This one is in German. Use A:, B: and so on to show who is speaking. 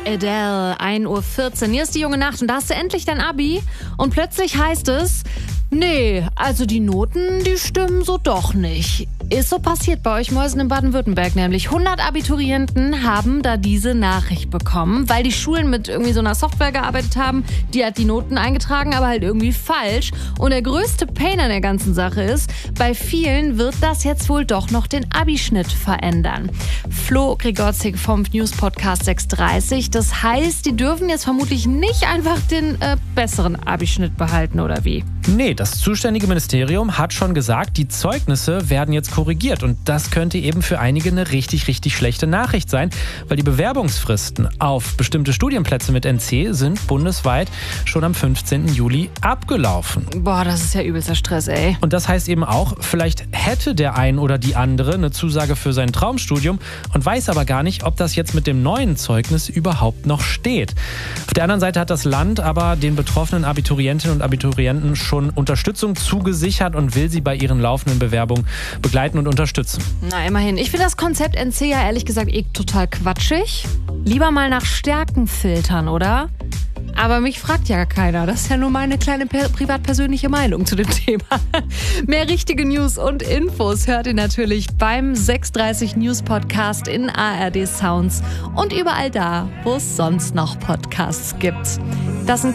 A: Adele, 1:14 Uhr. Hier ist die junge Nacht und da hast du endlich dein Abi. Und plötzlich heißt es, nee, also die Noten, die stimmen so doch nicht. Ist so passiert bei euch Mäusen in Baden-Württemberg nämlich. 100 Abiturienten haben da diese Nachricht bekommen, weil die Schulen mit irgendwie so einer Software gearbeitet haben. Die hat die Noten eingetragen, aber halt irgendwie falsch. Und der größte Pain an der ganzen Sache ist, bei vielen wird das jetzt wohl doch noch den Abischnitt verändern. Flo Gregorczyk vom News-Podcast 630. Das heißt, die dürfen jetzt vermutlich nicht einfach den besseren Abischnitt behalten, oder wie?
B: Nee, das zuständige Ministerium hat schon gesagt, die Zeugnisse werden jetzt korrigiert. Und das könnte eben für einige eine richtig, richtig schlechte Nachricht sein, weil die Bewerbungsfristen auf bestimmte Studienplätze mit NC sind bundesweit schon am 15. Juli abgelaufen.
A: Boah, das ist ja übelster Stress, ey.
B: Und das heißt eben auch, vielleicht hätte der ein oder die andere eine Zusage für sein Traumstudium und weiß aber gar nicht, ob das jetzt mit dem neuen Zeugnis überhaupt noch steht. Auf der anderen Seite hat das Land aber den betroffenen Abiturientinnen und Abiturienten schon Unterstützung zugesichert und will sie bei ihren laufenden Bewerbungen begleiten und unterstützen.
A: Na, immerhin. Ich finde das Konzept NC ja ehrlich gesagt total quatschig. Lieber mal nach Stärken filtern, oder? Aber mich fragt ja keiner. Das ist ja nur meine kleine privat-persönliche Meinung zu dem Thema. Mehr richtige News und Infos hört ihr natürlich beim 630 News Podcast in ARD Sounds und überall da, wo es sonst noch Podcasts gibt. Das sind